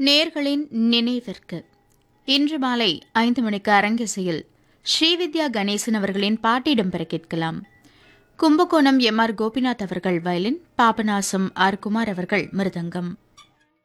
நேர்களின் நினைவிற்கு இன்று மாலை 5 மணிக்கு அரங்கிசையில் ஸ்ரீவித்யா கணேசன் அவர்களின் பாட்டு இடம்பெற கேட்கலாம். கும்பகோணம் எம்.ஆர். கோபிநாத் அவர்கள் வயலின், பாபநாசம் ஆர். குமார் அவர்கள் மிருதங்கம்.